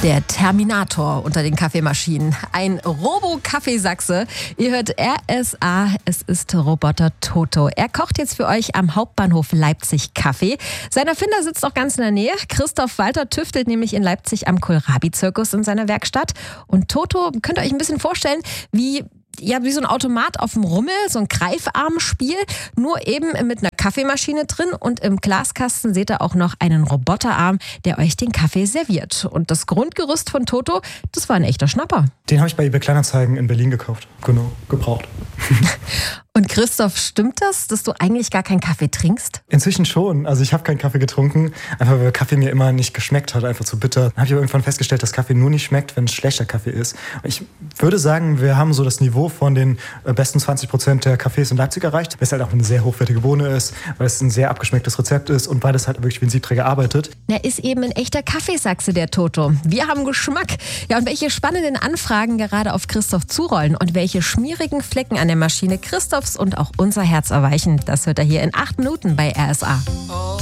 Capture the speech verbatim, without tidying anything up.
Der Terminator unter den Kaffeemaschinen. Ein Robo-Kaffeesachse. Ihr hört R S A, es ist Roboter Toto. Er kocht jetzt für euch am Hauptbahnhof Leipzig Kaffee. Sein Erfinder sitzt auch ganz in der Nähe. Christoph Walter tüftelt nämlich in Leipzig am Kohlrabi-Zirkus in seiner Werkstatt. Und Toto, könnt ihr euch ein bisschen vorstellen, wie... Ja, wie so ein Automat auf dem Rummel, so ein Greifarmspiel, nur eben mit einer Kaffeemaschine drin, und im Glaskasten seht ihr auch noch einen Roboterarm, der euch den Kaffee serviert. Und das Grundgerüst von Toto, das war ein echter Schnapper. Den habe ich bei eBay Kleinanzeigen in Berlin gekauft. Genau, gebraucht. Und Christoph, stimmt das, dass du eigentlich gar keinen Kaffee trinkst? Inzwischen schon. Also ich habe keinen Kaffee getrunken, einfach weil Kaffee mir immer nicht geschmeckt hat, einfach zu bitter. Dann habe ich aber irgendwann festgestellt, dass Kaffee nur nicht schmeckt, wenn es schlechter Kaffee ist. Ich würde sagen, wir haben so das Niveau von den besten zwanzig Prozent der Cafés in Leipzig erreicht, weil es halt auch eine sehr hochwertige Bohne ist, weil es ein sehr abgeschmecktes Rezept ist und weil es halt wirklich wie ein Siebträger arbeitet. Er ist eben ein echter Kaffeesachse, der Toto. Wir haben Geschmack. Ja, und welche spannenden Anfragen gerade auf Christoph zurollen und welche schmierigen Flecken an der Maschine Christophs und auch unser Herz erweichen, das hört er hier in acht Minuten bei R S A.